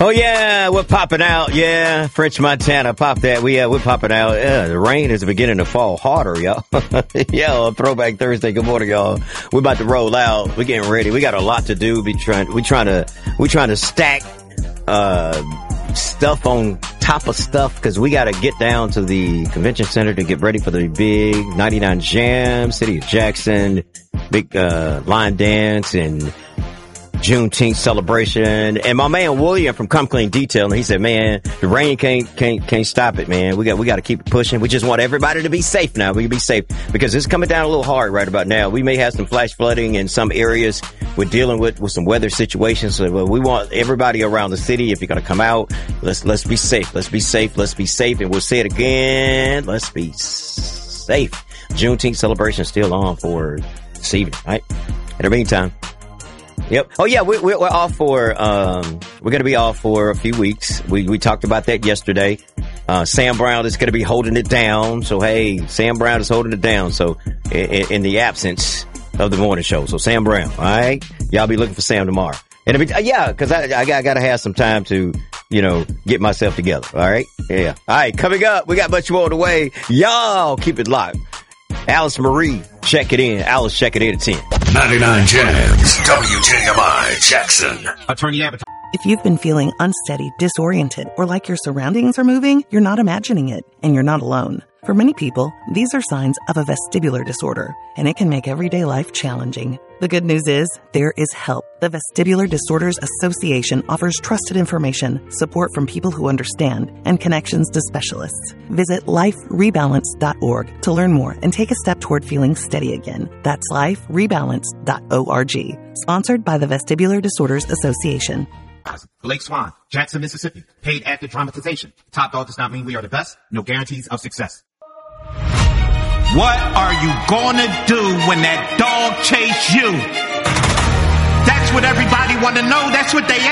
Oh, yeah, we're popping out. Yeah, French Montana, pop that. We're popping out. Yeah, the rain is beginning to fall harder, y'all. Yeah, on Throwback Thursday. Good morning, y'all. We're about to roll out. We're getting ready. We got a lot to do. We're trying to stack stuff on top of stuff because we got to get down to the convention center to get ready for the big 99 Jam, City of Jackson, big line dance and Juneteenth celebration. And my man William from Come Clean Detailing, he said, man, the rain can't stop it, man. We got to keep it pushing. We just want everybody to be safe now. We can be safe because it's coming down a little hard right about now. We may have some flash flooding in some areas. We're dealing with some weather situations. So we want everybody around the city, if you're going to come out, let's be safe. Let's be safe. Let's be safe. And we'll say it again. Let's be safe. Juneteenth celebration is still on for this evening, right? In the meantime, yep. Oh yeah, we're off for we're gonna be off for a few weeks. We talked about that yesterday. Sam Brown is gonna be holding it down. So hey, Sam Brown is holding it down. So in the absence of the morning show, so Sam Brown, all right, y'all be looking for Sam tomorrow. And because I gotta have some time to get myself together. All right, yeah. All right, coming up, we got much more on the way. Y'all keep it locked. Alice Marie, check it in. Alice, check it in at 10. 99 Jams, WJMI, Jackson. Attorney Avatar. If you've been feeling unsteady, disoriented, or like your surroundings are moving, you're not imagining it, and you're not alone. For many people, these are signs of a vestibular disorder, and it can make everyday life challenging. The good news is, there is help. The Vestibular Disorders Association offers trusted information, support from people who understand, and connections to specialists. Visit liferebalance.org to learn more and take a step toward feeling steady again. That's liferebalance.org. Sponsored by the Vestibular Disorders Association. Blake Swan, Jackson, Mississippi. Paid actor dramatization. Top dog does not mean we are the best. No guarantees of success. What are you gonna do when that dog chase you? That's what everybody wanna know. That's what they